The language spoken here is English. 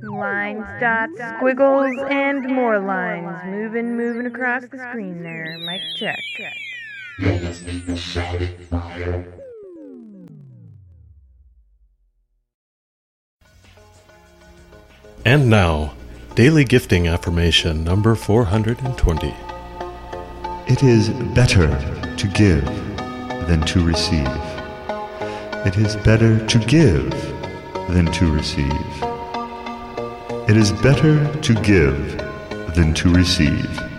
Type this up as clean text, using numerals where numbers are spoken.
Lines, dots, squiggles, and more lines. Moving across the screen there. Mic check. You're listening to Shouting Fire. And now, Daily Gifting Affirmation number 420. It is better to give than to receive. It is better to give than to receive. It is better to give than to receive.